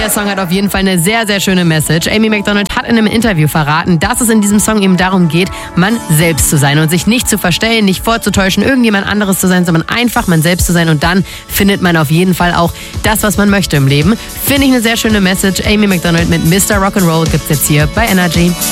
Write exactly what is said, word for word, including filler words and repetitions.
der Song hat auf jeden Fall eine sehr, sehr schöne Message. Amy Macdonald hat in einem Interview verraten, dass es in diesem Song eben darum geht, man selbst zu sein und sich nicht zu verstellen, nicht vorzutäuschen, irgendjemand anderes zu sein, sondern einfach man selbst zu sein. Und dann findet man auf jeden Fall auch das, was man möchte im Leben. Finde ich eine sehr schöne Message. Amy Macdonald mit Mister Rock'n'Roll gibt's jetzt hier bei Energy.